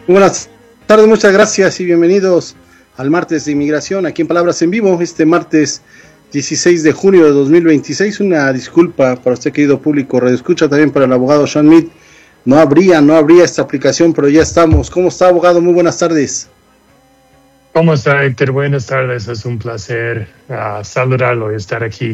Buenas tardes, muchas gracias y bienvenidos al martes de inmigración aquí en Palabras en Vivo, este martes 16 de junio de 2026. Una disculpa para usted, querido público, redescucha también para el abogado Sean Mead. No habría esta aplicación, pero ya estamos. ¿Cómo está, abogado? Muy buenas tardes. ¿Cómo está, Héctor? Buenas tardes, es un placer saludarlo y estar aquí.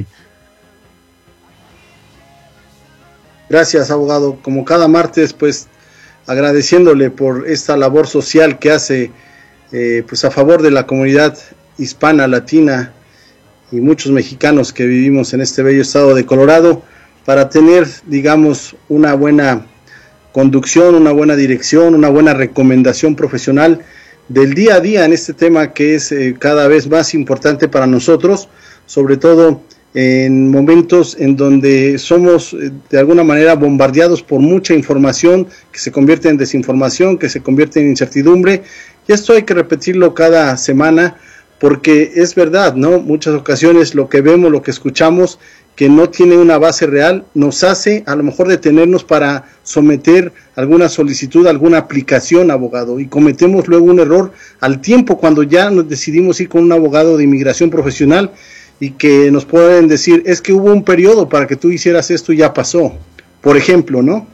Gracias, abogado. Como cada martes, pues agradeciéndole por esta labor social que hace pues a favor de la comunidad hispana, latina y muchos mexicanos que vivimos en este bello estado de Colorado, para tener, digamos, una buena conducción, una buena dirección, una buena recomendación profesional del día a día en este tema que es cada vez más importante para nosotros, sobre todo en momentos en donde somos de alguna manera bombardeados por mucha información que se convierte en desinformación, que se convierte en incertidumbre, y esto hay que repetirlo cada semana porque es verdad, ¿no? Muchas ocasiones lo que vemos, lo que escuchamos, que no tiene una base real, nos hace a lo mejor detenernos para someter alguna solicitud, alguna aplicación, abogado, y cometemos luego un error al tiempo cuando ya nos decidimos ir con un abogado de inmigración profesional y que nos pueden decir, es que hubo un periodo para que tú hicieras esto y ya pasó, por ejemplo, ¿no?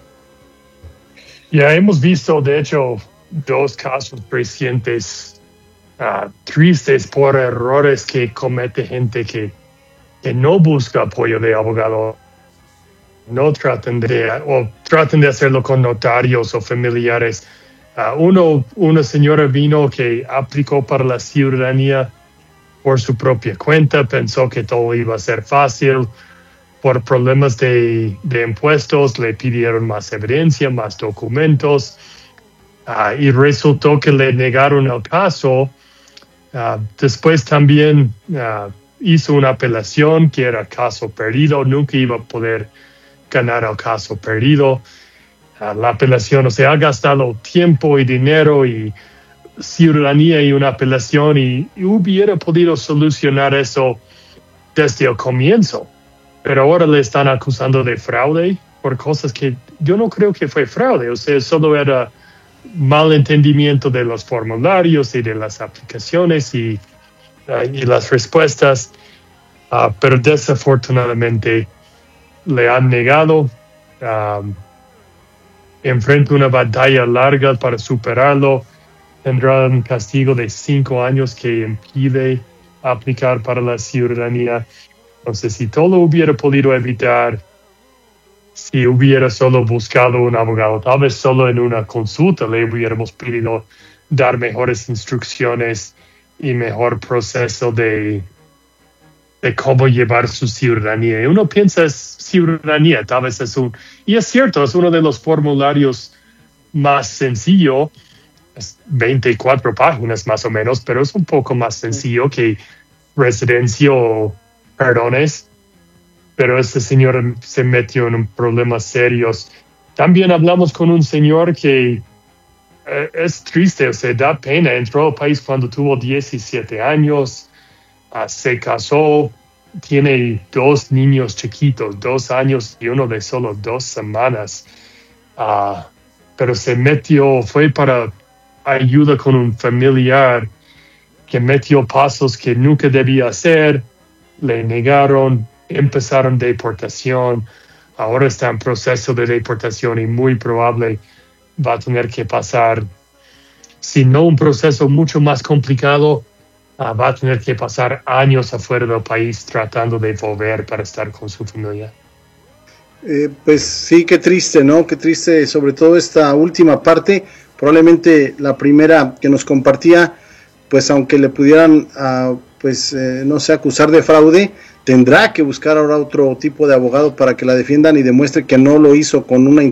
Ya hemos visto, de hecho, dos casos recientes tristes por errores que comete gente que no busca apoyo de abogado, no traten de hacerlo con notarios o familiares. Una señora vino que aplicó para la ciudadanía por su propia cuenta, pensó que todo iba a ser fácil. Por problemas de impuestos le pidieron más evidencia, más documentos, y resultó que le negaron el caso. Después también hizo una apelación que era caso perdido, nunca iba a poder ganar el caso perdido. La apelación, ha gastado tiempo y dinero y ciudadanía y una apelación y hubiera podido solucionar eso desde el comienzo. Pero ahora le están acusando de fraude por cosas que yo no creo que fue fraude, solo era malentendimiento de los formularios y de las aplicaciones y las respuestas, pero desafortunadamente le han negado. Enfrenta una batalla larga para superarlo. Tendrá un castigo de 5 años que impide aplicar para la ciudadanía. Entonces, si todo lo hubiera podido evitar, si hubiera solo buscado un abogado, tal vez solo en una consulta le hubiéramos pedido dar mejores instrucciones y mejor proceso de cómo llevar su ciudadanía. Y uno piensa es ciudadanía, tal vez y es cierto, es uno de los formularios más sencillo, es 24 páginas más o menos, pero es un poco más sencillo que residencia o perdones. Pero este señor se metió en problemas serios. También hablamos con un señor que es triste, da pena. Entró al país cuando tuvo 17 años, se casó, tiene 2 niños chiquitos, 2 años y uno de solo 2 semanas. Pero se metió, fue para ayuda con un familiar que metió pasos que nunca debía hacer, le negaron, empezaron deportación, ahora está en proceso de deportación y muy probable va a tener que pasar, si no un proceso mucho más complicado, va a tener que pasar años afuera del país tratando de volver para estar con su familia. Pues sí, qué triste, ¿no? Qué triste, sobre todo esta última parte, probablemente la primera que nos compartía, pues aunque le pudieran, no sé, acusar de fraude, tendrá que buscar ahora otro tipo de abogado para que la defiendan y demuestre que no lo hizo con una